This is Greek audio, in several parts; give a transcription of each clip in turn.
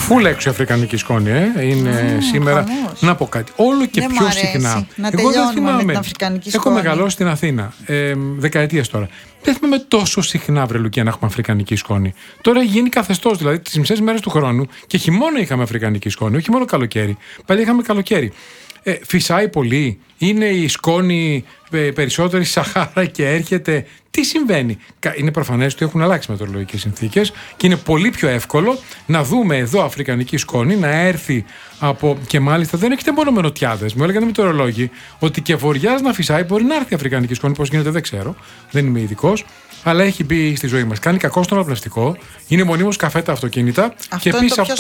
Φουλ έξω η αφρικανική σκόνη, είναι σήμερα. Χαμός. Να πω κάτι. Όλο και Δεν πιο μου αρέσει. συχνά. Να Εγώ δεν τελειώνουμε θυμάμαι. με την αφρικανική Έχω σκόνη. μεγαλώσει στην Αθήνα. Δεκαετίες τώρα. Δεν θυμάμαι τόσο συχνά, βρε Λουκία, να έχουμε αφρικανική σκόνη. Τώρα έχει γίνει καθεστώς. Δηλαδή, τις μισές μέρες του χρόνου και χειμώνα είχαμε αφρικανική σκόνη, όχι μόνο καλοκαίρι. Παλιά είχαμε καλοκαίρι. Φυσάει πολύ. Είναι η σκόνη περισσότερη Σαχάρα και έρχεται. Τι συμβαίνει? Είναι προφανές ότι έχουν αλλάξει μετεωρολογικές συνθήκες και είναι πολύ πιο εύκολο να δούμε εδώ αφρικανική σκόνη να έρθει από. Και μάλιστα δεν έχετε μόνο με νοτιάδες. Μου έλεγαν οι μετεωρολόγοι ότι και βοριάς να φυσάει μπορεί να έρθει αφρικανική σκόνη. Πώς γίνεται δεν ξέρω. Δεν είμαι ειδικός. Αλλά έχει μπει στη ζωή μας. Κάνει κακό στον αναπνευστικό. Είναι μονίμως καφέ τα αυτοκίνητα. Αυτό και επίσης αυτό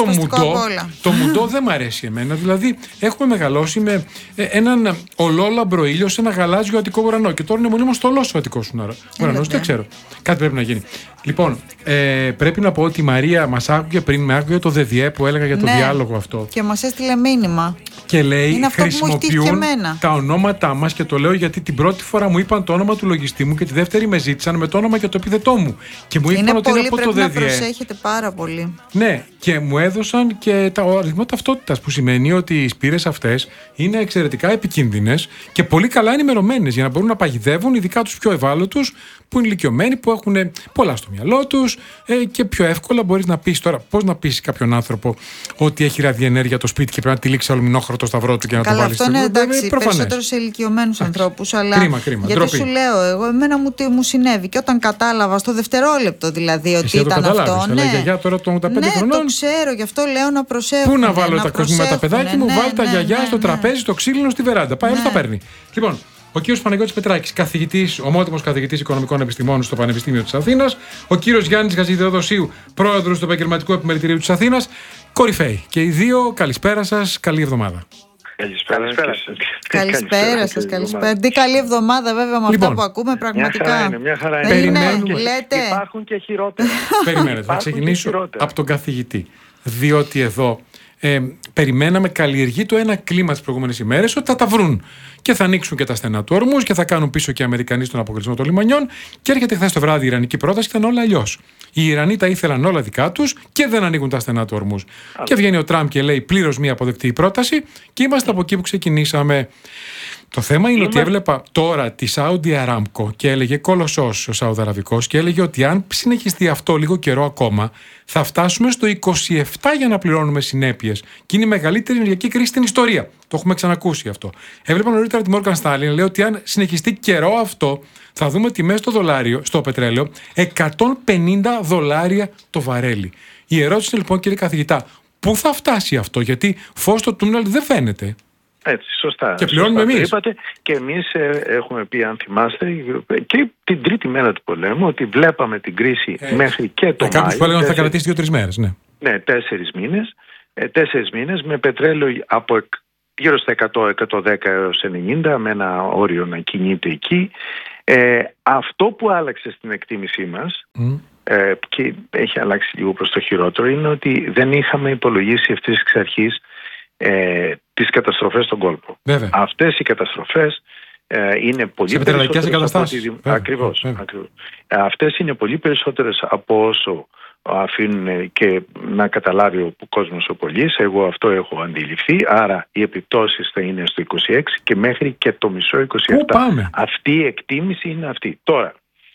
το μουντό δεν μ' αρέσει εμένα. Δηλαδή έχουμε μεγαλώσει με έναν ολόλαμπρο ήλιο σε ένα γαλάζιο αττικό ουρανό. Και τώρα είναι μονίμως θολός ο αττικός ουρανός. Δεν ξέρω. Κάτι πρέπει να γίνει. Λοιπόν, πρέπει να πω ότι η Μαρία μας άκουγε πριν, με άκουγε το ΔΔΕ που έλεγα για το διάλογο αυτό. Και μας έστειλε μήνυμα. Και λέει, είναι αυτό χρησιμοποιούν τα ονόματά μας και το λέω γιατί την πρώτη φορά μου είπαν το όνομα του λογιστή μου και τη δεύτερη με ζήτησαν με το όνομα και το επίθετό μου. Και μου είπαν ότι είναι από το ΔΔΕ. Πρέπει να προσέχετε πάρα πολύ. Ναι, και μου έδωσαν και το αριθμό ταυτότητας που σημαίνει ότι οι σπήρες αυτές είναι εξαιρετικά επικίνδυνες και πολύ καλά ενημερωμένες για να μπορούν να παγιδεύουν ειδικά τους πιο ευάλωτους που είναι ηλικιωμένοι, που έχουν πολλά στο μυαλό τους και πιο εύκολα μπορείς να πεις τώρα. Πώς να πεις κάποιον άνθρωπο ότι έχει ραδιενέργεια το σπίτι και πρέπει να τυλίξει αλουμινόχρωτο σταυρό του και να το βάλει αυτό είναι εντάξει, περισσότερο σε ηλικιωμένους ανθρώπους. Αλλά κρίμα, γιατί ντροπή. σου λέω, εμένα μου συνέβη. Και όταν κατάλαβα στο δευτερόλεπτο δηλαδή ότι ήταν αυτό. Ναι, η γιαγιά τώρα των 85 χρονών. Το ξέρω, γι' αυτό λέω να προσέχουν. Πού να βάλω τα κοσμήματα τα παιδάκια μου, βάλει τα γιαγιά στο τραπέζι, στο ξύλινο, στη βεράντα. Πάει, τα παίρνει. Λοιπόν, ο κύριος Παναγιώτης Πετράκης, ομότιμος καθηγητής Οικονομικών Επιστημών στο Πανεπιστήμιο της Αθήνας. Ο κύριος Γιάννης Γαζιδεοδοσίου, πρόεδρος του Επαγγελματικού Επιμελητηρίου της Αθήνας. Κορυφαίοι. Και οι δύο, καλησπέρα σας, καλή εβδομάδα. Καλησπέρα σας. Τι καλή εβδομάδα βέβαια με αυτά που ακούμε πραγματικά. Μια χαρά είναι. Υπάρχουν και χειρότερα. Περιμένετε, θα ξεκινήσω από τον καθηγητή. Διότι εδώ περιμέναμε καλλιεργεί ένα κλίμα τις προηγούμενες ημέρες ότι θα τα βρουν και θα ανοίξουν και τα στενά του ορμούς και θα κάνουν πίσω και οι Αμερικανοί στον αποκλεισμό των λιμανιών. Και έρχεται χθες το βράδυ η Ιρανική πρόταση και ήταν όλα αλλιώς. Οι Ιρανοί τα ήθελαν όλα δικά τους και δεν ανοίγουν τα στενά του ορμούς. Και βγαίνει ο Τραμπ και λέει πλήρως μη αποδεκτή η πρόταση και είμαστε από εκεί που ξεκινήσαμε. Το θέμα είναι ότι έβλεπα τώρα τη Saudi Aramco και έλεγε κολοσσός ο Σαουδαραβικός και έλεγε ότι αν συνεχιστεί αυτό λίγο καιρό ακόμα θα φτάσουμε στο 27 για να πληρώνουμε συνέπειες και είναι η μεγαλύτερη ενεργειακή κρίση στην ιστορία. Το έχουμε ξανακούσει αυτό. Έβλεπα νωρίτερα τη Morgan Stanley λέει ότι αν συνεχιστεί καιρό αυτό θα δούμε τιμές στο πετρέλαιο $150 το βαρέλι. Η ερώτηση είναι λοιπόν κύριε καθηγητά, πού θα φτάσει αυτό, γιατί φως στο τούνελ δεν φαίνεται. Έτσι, σωστά. Και πληρώνουμε εμείς. Είπατε, και εμείς έχουμε πει, αν θυμάστε, και την τρίτη μέρα του πολέμου, ότι βλέπαμε την κρίση μέχρι και το Μάιο. Κάποιους που έλεγαν ότι θα κρατήσει 2-3 μέρες, ναι. Ναι, 4 μήνες. 4 μήνες με πετρέλαιο από γύρω στα 100-110 έως 90, με ένα όριο να κινείται εκεί. Αυτό που άλλαξε στην εκτίμησή μας, και έχει αλλάξει λίγο προς το χειρότερο, είναι ότι δεν είχαμε υπολογίσει ευθύς εξ αρχής τις καταστροφές στον κόλπο. Βέβαια. Αυτές οι καταστροφές είναι πολύ περισσότερες. Ακριβώς. Αυτές είναι πολύ περισσότερες από όσο αφήνουν και να καταλάβει ο κόσμος ο πολίτης. Εγώ αυτό έχω αντιληφθεί. Άρα οι επιπτώσεις θα είναι στο 26 και μέχρι και το μισό 27. Αυτή η εκτίμηση είναι αυτή. Τώρα,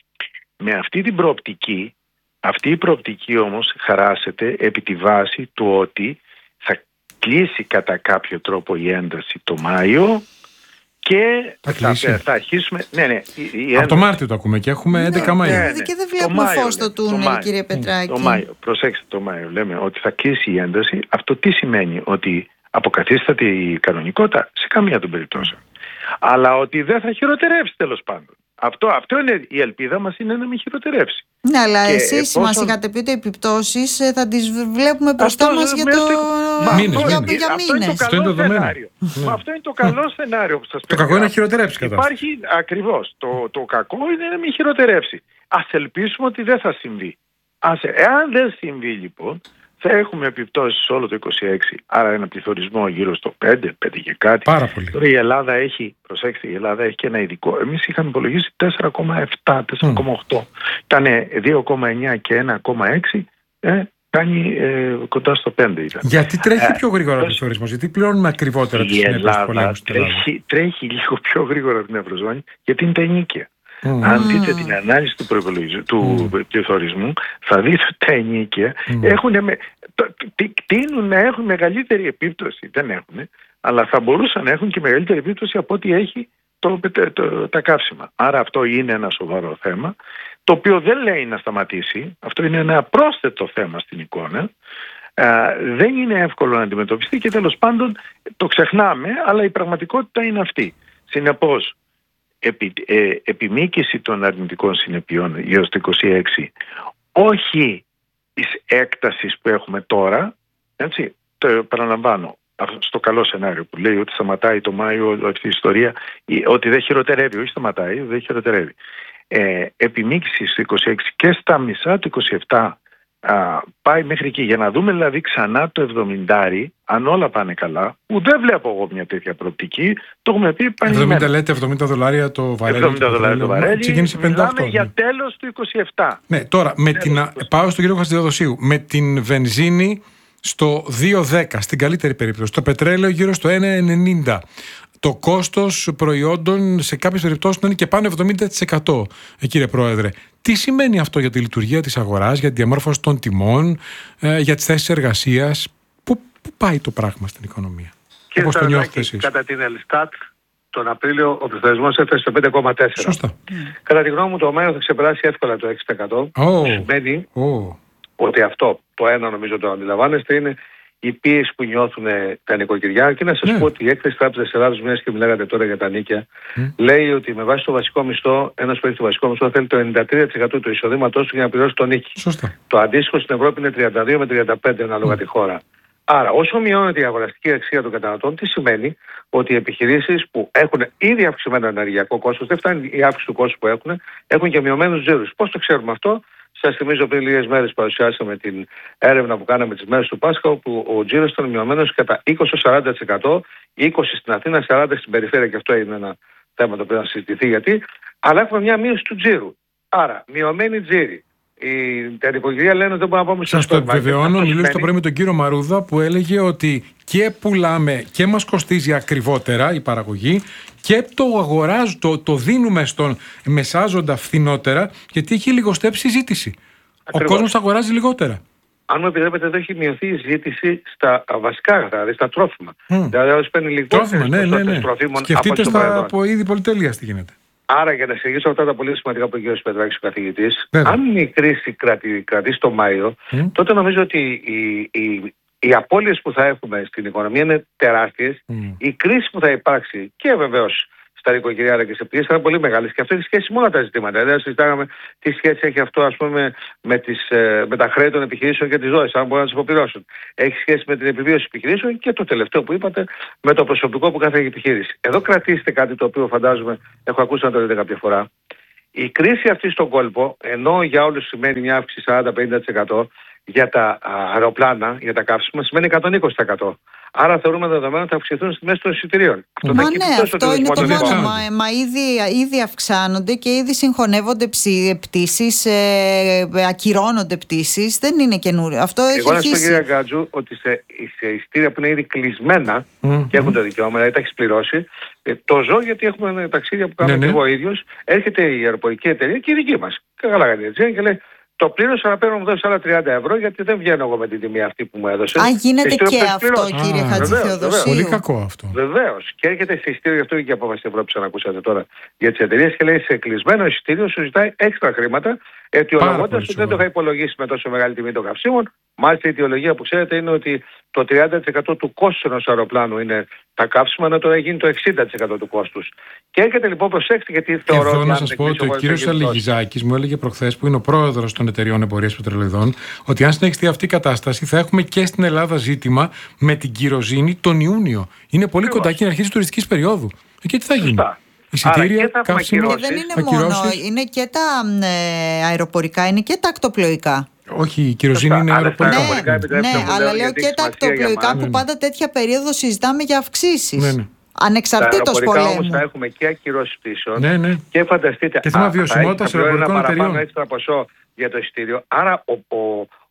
με αυτή την προοπτική, αυτή η προοπτική όμως χαράσεται επί τη βάση του ότι κλείσει κατά κάποιο τρόπο η ένταση το Μάιο και θα αρχίσουμε. Από το Μάρτιο το ακούμε και έχουμε 11 Μαΐου. Και δεν βλέπουμε φως στο τούνελ, κύριε Πετράκη. Το Μάιο, προσέξτε, το Μάιο λέμε ότι θα κλείσει η ένταση. Αυτό τι σημαίνει? Ότι αποκαθίσταται η κανονικότητα σε καμία των περιπτώσεων. Αλλά ότι δεν θα χειροτερεύσει τέλος πάντων. Αυτό είναι η ελπίδα μας, είναι να μην χειροτερεύσει. Ναι, αλλά εσείς μας είχατε πει ότι οι επιπτώσεις θα τις βλέπουμε μπροστά μας για μήνες. Αυτό είναι το καλό σενάριο. Αυτό είναι το καλό σενάριο που σας το κακό είναι να χειροτερεύσει κατάσταση. Υπάρχει ακριβώς. Το κακό είναι να μην χειροτερεύσει. Ας ελπίσουμε ότι δεν θα συμβεί. Εάν δεν συμβεί λοιπόν, θα έχουμε επιπτώσεις όλο το 26, άρα ένα πληθωρισμό γύρω στο 5 και κάτι. Πάρα πολύ. Τώρα η Ελλάδα έχει, προσέξτε, η Ελλάδα έχει και ένα ειδικό. Εμείς είχαμε υπολογίσει 4,7, 4,8. Ήταν 2,9 και 1,6. κάνει κοντά στο 5 ήταν. Γιατί τρέχει πιο γρήγορα ο πληθωρισμός, γιατί πληρώνουμε ακριβότερα τις συνέπειες του πολέμου στην Ελλάδα. Τρέχει λίγο πιο γρήγορα την Ευρωζώνη, γιατί είναι τα ενοίκια. Αν δείτε την ανάλυση του πληθωρισμού, θα δείτε ότι τα ενοίκια τείνουν να έχουν μεγαλύτερη επίπτωση. Δεν έχουν, αλλά θα μπορούσαν να έχουν και μεγαλύτερη επίπτωση από ό,τι έχει τα καύσιμα. Άρα αυτό είναι ένα σοβαρό θέμα, το οποίο δεν λέει να σταματήσει. Αυτό είναι ένα πρόσθετο θέμα στην εικόνα. Δεν είναι εύκολο να αντιμετωπιστεί και τέλος πάντων το ξεχνάμε, αλλά η πραγματικότητα είναι αυτή. Συνεπώς, επιμήκυση των αρνητικών συνεπειών γύρω στο 26, όχι της έκτασης που έχουμε τώρα, έτσι, το παραλαμβάνω, στο καλό σενάριο που λέει ότι σταματάει το Μάιο αυτή η ιστορία, ότι δεν χειροτερεύει, όχι σταματάει, δεν χειροτερεύει. Επιμήκυση στο 26 και στα μισά του 27 πάει μέχρι εκεί, για να δούμε δηλαδή ξανά το 70, αν όλα πάνε καλά, που δεν βλέπω εγώ μια τέτοια προοπτική. Το έχουμε πει 70 λέτε, $70 το βαρέλι. $70 το βαρέλι. Μιλάμε για τέλος του 27. Ναι, τώρα πάω στον κύριο Χατζηδοδοσίου. Με την βενζίνη στο 2,10 στην καλύτερη περίπτωση, το πετρέλαιο γύρω στο 1,90. Το κόστος προϊόντων σε κάποιες περιπτώσεις να είναι και πάνω 70%. Κύριε Πρόεδρε, τι σημαίνει αυτό για τη λειτουργία της αγοράς, για τη διαμόρφωση των τιμών, για τις θέσεις εργασίας? Πού πάει το πράγμα στην οικονομία? Κύριε Σαρανάκη, κατά την Ελστάτ τον Απρίλιο ο πληθωρισμός έφτασε στο 5,4. Σωστά. Κατά τη γνώμη μου το Μάιο θα ξεπεράσει εύκολα το 6%. Σημαίνει ότι αυτό το ένα, νομίζω το αντιλαμβάνεστε, είναι η πίεση που νιώθουν τα νοικοκυριά. Και να σας πω ότι η έκθεση Τράπεζας Ελλάδος, μιας και μιλάγατε τώρα για τα νίκια, λέει ότι με βάση το βασικό μισθό, ένας που έχει το βασικό μισθό θέλει το 93% του εισοδήματός του για να πληρώσει το νίκη. Σωστά. Το αντίστοιχο στην Ευρώπη είναι 32 με 35 ανάλογα τη χώρα. Άρα, όσο μειώνεται η αγοραστική αξία των καταναλωτών, τι σημαίνει? Ότι οι επιχειρήσεις που έχουν ήδη αυξημένο ενεργειακό κόστος, δεν φτάνει η αύξηση του κόστου που έχουν και μειωμένους τζίρους. Πώς το ξέρουμε αυτό? Σας θυμίζω πριν λίγες μέρες παρουσιάσαμε την έρευνα που κάναμε τις μέρες του Πάσχα, όπου ο τζίρος ήταν μειωμένος κατά 20-40%, 20% στην Αθήνα, 40% στην περιφέρεια, και αυτό είναι ένα θέμα το οποίο να συζητηθεί γιατί. Αλλά έχουμε μια μείωση του τζίρου. Άρα, μειωμένη τζίρη. Τα νοικοκυριά λένε ότι δεν μπορούμε να πάμε στο στόχο. Σας το επιβεβαιώνω. Μιλούσα το πρωί με τον κύριο Μαρούδα που έλεγε ότι και πουλάμε και μας κοστίζει ακριβότερα η παραγωγή και το αγοράζουμε, το δίνουμε στον μεσάζοντα φθηνότερα, γιατί έχει λιγοστέψει η ζήτηση. Ακριβώς. Ο κόσμος αγοράζει λιγότερα. Αν μου επιτρέπετε, εδώ έχει μειωθεί η ζήτηση στα βασικά αγαθά, δηλαδή στα τρόφιμα. Δηλαδή, παίρνει λιγότερες τροφίμων. Σκεφτείτε στα είδη πολυτελείας τι γίνεται. Άρα, για να εξηγήσω αυτά τα πολύ σημαντικά που είπε ο κ. Πετράκης, ο καθηγητής, αν η κρίση κρατήσει το Μάιο, τότε νομίζω ότι οι απώλειες που θα έχουμε στην οικονομία είναι τεράστιες. Η κρίση που θα υπάρξει και βεβαίως στα νοικοκυριά αλλά και σε πτήσεις θα είναι πολύ μεγάλες. Και αυτό έχει σχέση με όλα τα ζητήματα. Δηλαδή, συζητάγαμε τι σχέση έχει αυτό, ας πούμε, με τα χρέη των επιχειρήσεων και τις δόσεις, αν μπορούν να τις υποπληρώσουν. Έχει σχέση με την επιβίωση επιχειρήσεων και το τελευταίο που είπατε, με το προσωπικό που κάθε επιχείρηση. Εδώ κρατήστε κάτι το οποίο φαντάζομαι έχω ακούσει να το λέτε κάποια φορά. Η κρίση αυτή στον κόλπο, ενώ για όλους σημαίνει μια αύξηση 40-50%, για τα αεροπλάνα, για τα καύσιμα, σημαίνει 120%. Άρα θεωρούμε δεδομένο ότι θα αυξηθούν στις τιμές των εισιτηρίων. Αυτό είναι το μόνο. Μα ήδη αυξάνονται και ήδη συγχωνεύονται πτήσεις, ακυρώνονται πτήσεις. Δεν είναι καινούριο. Αυτό έχει αρχίσει. Εγώ να σου πω, κύριε Γκάτζου, ότι σε εισιτήρια που είναι ήδη κλεισμένα και έχουν το δικαίωμα, δηλαδή τα έχεις πληρώσει, το ζω γιατί έχουμε ταξίδια που κάνουμε και εγώ ίδιος. Έρχεται η αεροπορική εταιρεία και η δική μας. Καλά, και λέει: το πλήρωσα να παίρνω να μου δώσει άλλα 30 ευρώ, γιατί δεν βγαίνω εγώ με την τιμή αυτή που μου έδωσε. Γίνεται και αυτό, κύριε Χατζηθεοδοσίου. Πολύ κακό αυτό. Βεβαίως. Και έρχεται σε εισιτήριο, γι' αυτό και η απόφαση της Ευρώπης, αν ακούσατε τώρα, για τις εταιρείες, και λέει: σε κλεισμένο εισιτήριο σου ζητάει έξτρα χρήματα, αιτιολογώντας ότι δεν το είχα υπολογίσει με τόσο μεγάλη τιμή των καυσίμων. Μάλιστα, η αιτιολογία που ξέρετε είναι ότι το 30% του κόστους ενός αεροπλάνου είναι τα καύσιμα, ενώ τώρα γίνει το 60% του κόστους. Και έρχεται λοιπόν, προσέξτε, γιατί θεωρώ. Εδώ να σας πω ότι ο κύριος Αλιγιζάκης μου έλεγε προχθές, που είναι ο πρόεδρος των εταιριών εμπορίας πετρελαιοδών, ότι αν συνεχιστεί αυτή η κατάσταση θα έχουμε και στην Ελλάδα ζήτημα με την κυροζήνη τον Ιούνιο. Είναι πολύ κοντά και η αρχή της τουριστικής περίοδου. Και τι θα γίνει? Εισιτήρια, καύσιμα, και δεν είναι μόνο, είναι και τα αεροπορικά, είναι και τα ακτοπλοϊκά. Όχι, η κυροζήνη είναι αεροπορικά. Ναι, αλλά λέω και τα ακτοπλοϊκά που πάντα τέτοια περίοδο συζητάμε για αυξήσεις. Ανεξαρτήτως πολέμου. Όμως θα έχουμε και ακυρώσεις πτήσεων και φανταστείτε. Και θέμα βιωσιμότητας αεροπορικών εταιριών. Παραπάνω έξτρα ποσό για το εισιτήριο. Άρα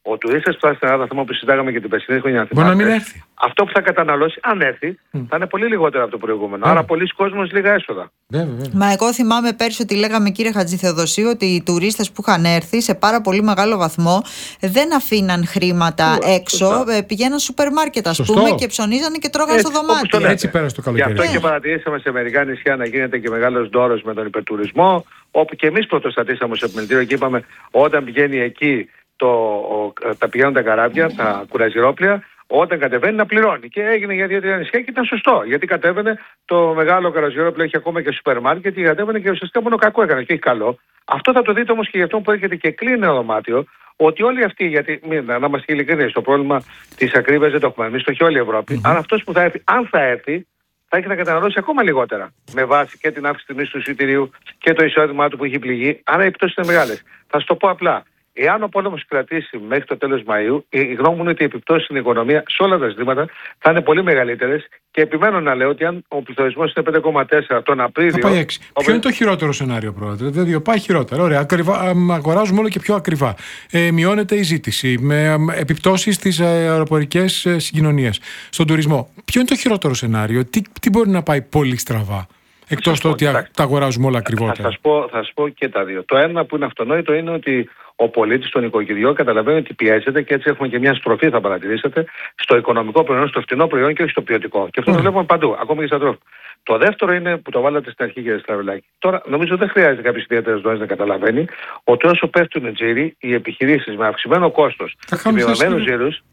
Ο τουρίστας που θα στην Ελλάδα, θέμα που συζητάγαμε και την περσινή χρονιά, μπορεί να μην έρθει. Αυτό που θα καταναλώσει, αν έρθει, θα είναι πολύ λιγότερο από το προηγούμενο. Άρα, πολλοί κόσμος λίγα έσοδα. Μα εγώ θυμάμαι πέρσι ότι λέγαμε, κύριε Χατζηθεοδοσίου, ότι οι τουρίστες που είχαν έρθει σε πάρα πολύ μεγάλο βαθμό δεν αφήναν χρήματα έξω, πηγαίναν στο σούπερ μάρκετ, ας πούμε, και ψωνίζανε και τρώγαν στο δωμάτιο. Έτσι πέρασε το καλοκαίρι. Γι' αυτό και παρατηρήσαμε σε μερικά νησιά να γίνεται και μεγάλος ντόρος με τον υπερτουρισμό, όπου και εμείς πρωτοστατήσαμε στο επιμελητήριο και είπαμε, όταν πηγαίνει εκεί, τα πηγαίνουν τα καράβια, τα κουραζιρόπλια, όταν κατεβαίνει να πληρώνει. Και έγινε για 2-3 νησιά και ήταν σωστό. Γιατί κατέβαινε το μεγάλο καραζιρόπλιο, έχει ακόμα και σούπερ μάρκετ, και κατέβαινε και ουσιαστικά μόνο κακό έκανε και έχει καλό. Αυτό θα το δείτε όμως και για αυτό που έρχεται και κλείνει ένα δωμάτιο, ότι όλοι αυτοί, γιατί να είμαστε ειλικρινείς, το πρόβλημα της ακρίβειας δεν το έχουμε εμείς, το έχει όλη η Ευρώπη. Αλλά αυτός που θα έρθει, αν θα έρθει, θα έχει να καταναλώσει ακόμα λιγότερα. Με βάση και την αύξηση τιμής του εισιτηρίου και το εισόδημά του που έχει πληγεί. Άρα οι επιπτώσεις είναι μεγάλες. Θα σου το πω απλά. Εάν ο πόλεμος κρατήσει μέχρι το τέλος Μαΐου, η γνώμη μου είναι ότι οι επιπτώσεις στην οικονομία σε όλα τα ζητήματα θα είναι πολύ μεγαλύτερες, και επιμένω να λέω ότι αν ο πληθωρισμός είναι 5,4 τον Απρίλιο. Θα πάει 6. Ποιο είναι το χειρότερο σενάριο, Πρόεδρε? Δηλαδή, πάει χειρότερα. Ωραία, αγοράζουμε όλο και πιο ακριβά. Μειώνεται η ζήτηση, με επιπτώσεις στις αεροπορικές συγκοινωνίες, στον τουρισμό. Ποιο είναι το χειρότερο σενάριο? Τι μπορεί να πάει πολύ στραβά? Εκτός το ότι τα αγοράζουμε όλα ακριβότερα. Θα σας πω και τα δύο. Το ένα που είναι αυτονόητο είναι ότι ο πολίτης των οικοκυριών καταλαβαίνει ότι πιέζεται, και έτσι έχουμε και μια στροφή, θα παρατηρήσετε, στο οικονομικό προϊόν, στο φτηνό προϊόν και όχι στο ποιοτικό. Και αυτό το βλέπουμε παντού, ακόμα και στα τρόφιμα. Το δεύτερο είναι που το βάλατε στην αρχή, κύριε Στραβελάκη. Τώρα, νομίζω δεν χρειάζεται κάποιες ιδιαίτερες δόσεις να καταλαβαίνει ότι όσο πέφτουν οι τζίροι, οι επιχειρήσεις με αυξημένο κόστος και μειωμένους τζίρους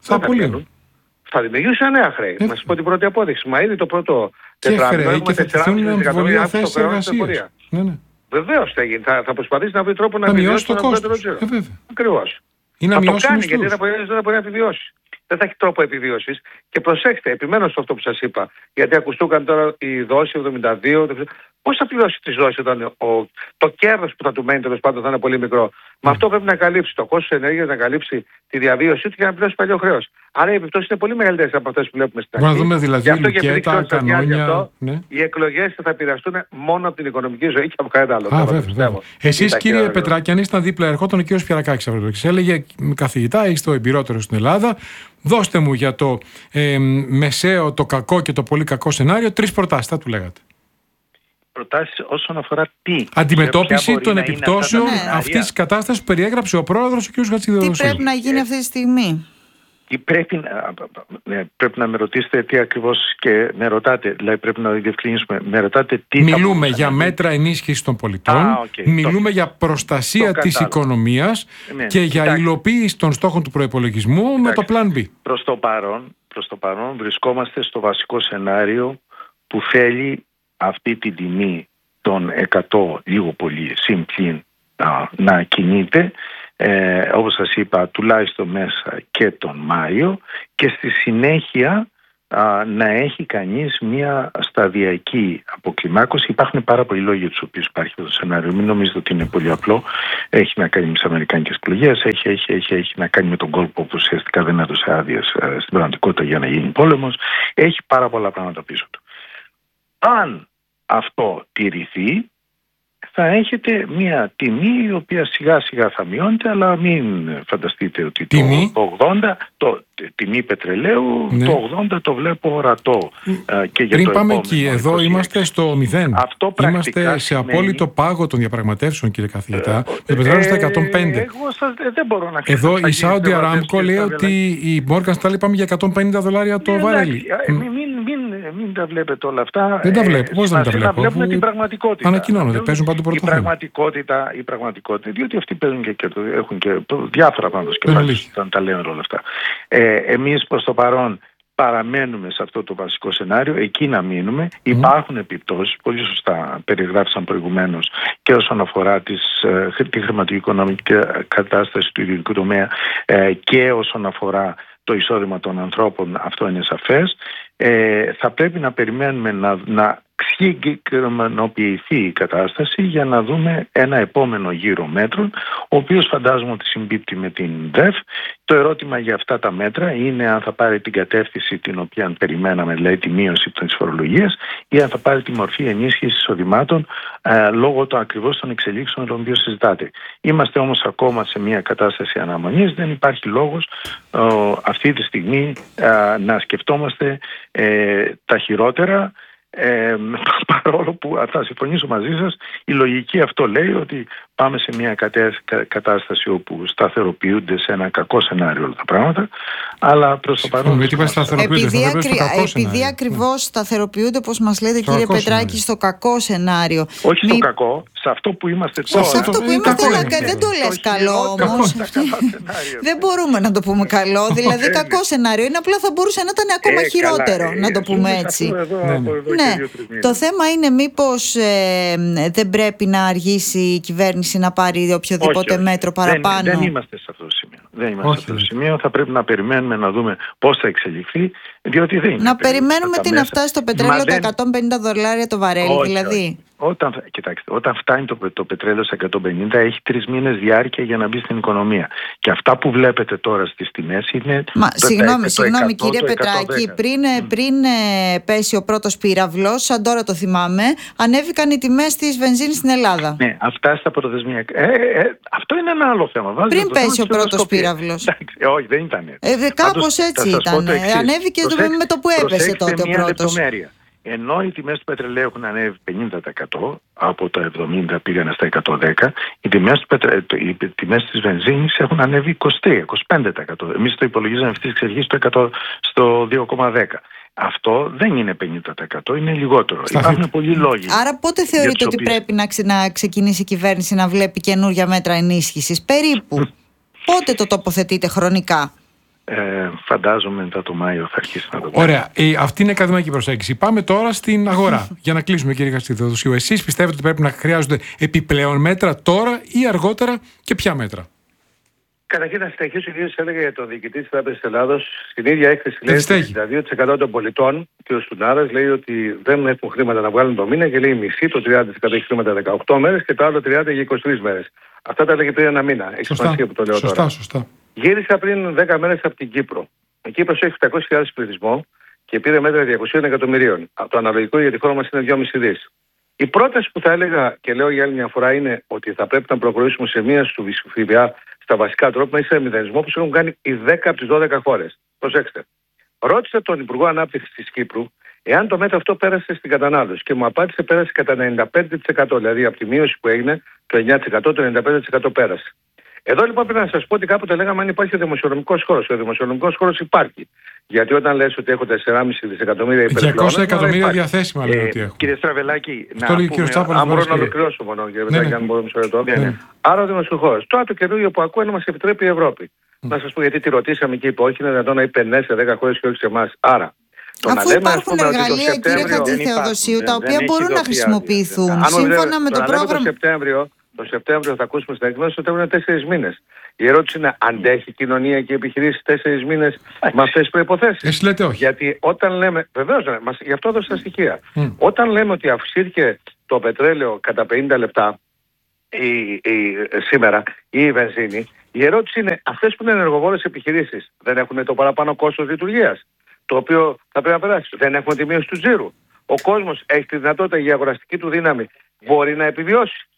θα δημιουργήσουν νέα χρέη. Να σας πω την πρώτη απόδειξη. Μα ήδη το πρώτο τετράμινο έχουμε 4,5 δισεκατομμύρια αύξηση στο χρέος στην εφορία. Βεβαίως θα γίνει. Θα προσπαθήσει να βρει τρόπο να μειώσει το κόστος. Ακριβώς. Θα το κάνει, γιατί δεν μπορεί να επιβιώσει. Δεν θα έχει τρόπο επιβίωσης. Και προσέξτε, επιμένω σε αυτό που σας είπα. Γιατί ακουστούκαν τώρα οι δόσεις 72. Πώς θα πληρώσει τις δόσεις όταν το κέρδος που θα του μένει τέλος πάντων θα είναι πολύ μικρό? Με αυτό πρέπει να καλύψει το κόστος ενέργειας, να καλύψει τη διαβίωσή του και να πληρώσει παλιό χρέος. Άρα οι επιπτώσεις είναι πολύ μεγαλύτερες από αυτές που βλέπουμε στην αρχή. Μπορούμε να δούμε δηλαδή λουκέτα, κανόνια. Οι εκλογές θα επηρεαστούν μόνο από την οικονομική ζωή και από κανένα άλλο. Εσείς, κύριε Πετράκη, αν ήσταν δίπλα, ερχόταν ο κύριος Φιαρακάκης και έλεγε, καθηγητά, είστε ο εμπειρότερος στην Ελλάδα, δώστε μου για το μεσαίο, το κακό και το πολύ κακό σενάριο 3 προτάσεις, θα του λέγατε. Προτάσεις όσον αφορά τι? Αντιμετώπιση των επιπτώσεων αυτής της κατάστασης που περιέγραψε ο πρόεδρος, ο κ. Χατζηθεοδοσίου. Τι πρέπει να γίνει αυτή τη στιγμή? Πρέπει να με ρωτήσετε τι ακριβώς και με ρωτάτε. Δηλαδή πρέπει να διευκρινίσουμε. Με ρωτάτε τι. Μιλούμε για μέτρα ενίσχυσης των πολιτών. Μιλούμε για προστασία της οικονομίας και για υλοποίηση των στόχων του προϋπολογισμού με το Plan B. Προς το παρόν βρισκόμαστε στο βασικό σενάριο που θέλει αυτή την τιμή των 100 λίγο πολύ συμπλήν να κινείται, όπως σας είπα, τουλάχιστον μέσα και τον Μάιο, και στη συνέχεια να έχει κανείς μια σταδιακή αποκλιμάκωση. Υπάρχουν πάρα πολλοί λόγοι για τους οποίους υπάρχει αυτό το σενάριο. Μην νομίζετε ότι είναι πολύ απλό. Έχει να κάνει με τις αμερικάνικες εκλογές, έχει να κάνει με τον κόλπο που ουσιαστικά δεν έδωσε άδειες στην πραγματικότητα για να γίνει πόλεμος. Έχει πάρα πολλά πράγματα πίσω του. Αν αυτό τηρηθεί, θα έχετε μια τιμή η οποία σιγά σιγά θα μειώνεται, αλλά μην φανταστείτε ότι το 80, τιμή πετρελαίου, το 80 το βλέπω ορατό. Και για πριν πάμε εκεί, εδώ είμαστε στο 0. Είμαστε σε απόλυτο πάγο των διαπραγματεύσεων, κύριε καθηγητά. Το πετρέλαιο στα 105. Δεν μπορώ να εδώ η Saudi Aramco λέει ότι η Morgan Stanley πάμε για $150 το βαρέλι. Μην τα βλέπετε όλα αυτά. Δεν τα βλέπω. Πώς δεν τα βλέπω? Να βλέπουμε την πραγματικότητα. Ανακοινώνονται, παίζουν παντού πρωτόχρονο. Η πραγματικότητα, διότι αυτοί παίζουν και έχουν και διάφορα πράγματα σκεφτεί όταν τα λένε όλα αυτά. Εμείς προς το παρόν παραμένουμε σε αυτό το βασικό σενάριο, εκεί να μείνουμε. Υπάρχουν επιπτώσεις, πολύ σωστά περιγράφησαν προηγουμένως, και όσον αφορά τη χρηματοοικονομική κατάσταση του ιδιωτικού τομέα και όσον αφορά το εισόδημα των ανθρώπων, αυτό είναι σαφές. Θα πρέπει να περιμένουμε να συγκεκριμενοποιηθεί η κατάσταση για να δούμε ένα επόμενο γύρο μέτρων, ο οποίος φαντάζομαι ότι συμπίπτει με την ΔΕΦ. Το ερώτημα για αυτά τα μέτρα είναι αν θα πάρει την κατεύθυνση την οποία περιμέναμε, δηλαδή τη μείωση της φορολογίας, ή αν θα πάρει τη μορφή ενίσχυσης εισοδημάτων λόγω ακριβώς των εξελίξεων των οποίων συζητάτε. Είμαστε όμως ακόμα σε μια κατάσταση αναμονής, δεν υπάρχει λόγος αυτή τη στιγμή να σκεφτόμαστε τα χειρότερα. Παρόλο που θα συμφωνήσω μαζί σας, η λογική αυτό λέει ότι πάμε σε μια κατάσταση όπου σταθεροποιούνται σε ένα κακό σενάριο όλα τα πράγματα, αλλά προς το παρόν επειδή ακριβώς σταθεροποιούνται, όπως μας λέτε κύριε Πετράκη, στο κακό σενάριο. Όχι στο κακό, σε αυτό που είμαστε τώρα. Σε αυτό που είμαστε, δεν το λες καλό όμως. Δεν μπορούμε να το πούμε καλό, δηλαδή κακό σενάριο είναι, απλά θα μπορούσε να ήταν ακόμα χειρότερο, να το πούμε έτσι. Ναι, το θέμα είναι μήπως δεν πρέπει να αργήσει η κυβέρνηση να πάρει οποιοδήποτε μέτρο παραπάνω. Δεν είμαστε σε αυτό το σημείο. Θα πρέπει να περιμένουμε να δούμε πώς θα εξελιχθεί, διότι δεν είναι. Να περιμένουμε τι να φτάσει το πετρέλαιο τα $150 το βαρέλι, δηλαδή. Κοιτάξτε, όταν φτάνει το πετρέλαιο στα 150, έχει 3 μήνες διάρκεια για να μπει στην οικονομία. Και αυτά που βλέπετε τώρα στις τιμές είναι. Συγγνώμη κύριε Πετράκη, πριν πέσει ο πρώτος πύραυλος, σαν τώρα το θυμάμαι, ανέβηκαν οι τιμές της βενζίνης στην Ελλάδα. Ναι, αυτά στα πρωτοδεσμιακά. Αυτό είναι ένα άλλο θέμα. Πριν πέσει ο πρώτος πύραυλος. Όχι, δεν ήταν. Κάπως έτσι ήταν. Ανέβηκε με το που έπεσε τότε ο πρώτος. Ενώ οι τιμές του πετρελαίου έχουν ανέβει 50%, από τα 70 πήγανε στα 110, οι τιμές της βενζίνης έχουν ανέβει 23-25%. Εμείς το υπολογίζαμε αυτής της εξεργής στο 2,10. Αυτό δεν είναι 50%, είναι λιγότερο. Υπάρχουν πολλοί λόγοι. Άρα πότε θεωρείτε ότι πρέπει να ξεκινήσει η κυβέρνηση να βλέπει καινούργια μέτρα ενίσχυσης, περίπου? Πότε το τοποθετείτε χρονικά? Φαντάζομαι μετά το Μάιο θα αρχίσει να το πει. Ωραία. Αυτή είναι η ακαδημαϊκή προσέγγιση. Πάμε τώρα στην αγορά. Για να κλείσουμε, κύριε Χατζηθεοδοσίου, εσείς πιστεύετε ότι πρέπει να χρειάζονται επιπλέον μέτρα τώρα ή αργότερα, και ποια μέτρα? Καταρχήν, να συνεχίσω, κύριε, έλεγα για τον διοικητή της Τράπεζας της Ελλάδος. Στην ίδια έκθεση λέει ότι 62% των πολιτών, και ο Στουνάρας λέει ότι δεν έχουν χρήματα να βγάλουν το μήνα, και λέει μισή, το 30% έχει χρήματα 18 μέρες και το άλλο 30% για 23 μέρες. Αυτά τα έλεγε πριν ένα μήνα. Έχει σημασία που το λέω τώρα. Σωστά. Γύρισα πριν 10 μέρες από την Κύπρο. Η Κύπρος έχει 800.000 πληθυσμό και πήρε μέτρα 200 εκατομμυρίων. Το αναλογικό για τη χώρα μας είναι 2,5 δις. Η πρόταση που θα έλεγα και λέω για άλλη μια φορά είναι ότι θα πρέπει να προχωρήσουμε σε μία του ΦΠΑ στα βασικά τρόπια ή σε μηδενισμό, που έχουν κάνει οι 10 από τις 12 χώρες. Προσέξτε. Ρώτησα τον Υπουργό Ανάπτυξης της Κύπρου εάν το μέτρο αυτό πέρασε στην κατανάλωση και μου απάντησε πέρασε κατά 95%. Δηλαδή από τη μείωση που έγινε το 9%, το 95% πέρασε. Εδώ λοιπόν πρέπει να σας πω ότι κάποτε λέγαμε αν υπάρχει ο δημοσιονομικός χώρος. Ο δημοσιονομικός χώρος υπάρχει. Γιατί όταν λες ότι έχω 4,5 δισεκατομμύρια υπερπληρώματα. 200 εκατομμύρια διαθέσιμα λέει ότι έχω. Κύριε Στραβελάκη, αν μπορώ να ολοκληρώσω μόνο, κύριε Πετράκη, αν μπορώ μισό λεπτό. Άρα ο δημοσιονομικός χώρος. Τώρα το καινούργιο που ακούω να μας επιτρέπει η Ευρώπη. Να σας πω γιατί τη ρωτήσαμε και είπε όχι, είναι δυνατόν να είπε ναι σε 10 χώρες και όχι σε εμάς. Άρα. Αφού υπάρχουν εργαλεία, κύριε Χατζηθεοδοσίου, τα οποία μπορούν να χρησιμοποιηθούν σύμφωνα με το πρόγραμμα. Το Σεπτέμβριο θα ακούσουμε στην εκδόση, το Σεπτέμβριο είναι 4 μήνες. Η ερώτηση είναι, αντέχει η κοινωνία και οι επιχειρήσεις 4 μήνες με αυτές τις προϋποθέσεις? Εσύ λέτε όχι. Γιατί όταν λέμε, βεβαίως, γι' αυτό έδωσα τα στοιχεία. Όταν λέμε ότι αυξήθηκε το πετρέλαιο κατά 50 λεπτά σήμερα ή η βενζίνη, η ερώτηση είναι, αυτές που είναι ενεργοβόρες επιχειρήσεις δεν έχουν το παραπάνω κόστος λειτουργίας, το οποίο θα πρέπει να περάσει? Δεν έχουν τη μείωση του τζίρου? Ο κόσμος έχει τη δυνατότητα, η αγοραστική του δύναμη μπορεί να επιβιώσει?